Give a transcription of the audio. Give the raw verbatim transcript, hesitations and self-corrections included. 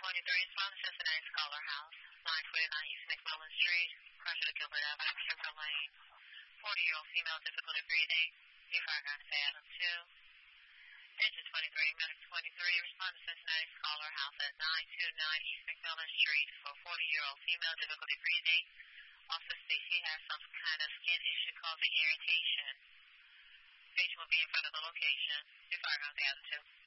twenty-three is from Cincinnati Scholar House, nine twenty-nine East McMullen Street, Crusher Gilbert Avenue, Kimber Lane. forty-year-old female, difficulty breathing. New Fargo, Adam two. Engine twenty-three, medic twenty-three, respond to Cincinnati Scholar House at nine twenty-nine East McMillan Street for forty-year-old female, difficulty breathing. Also states he has some kind of skin issue causing irritation. Patient will be in front of the location. New Fargo, Adam two.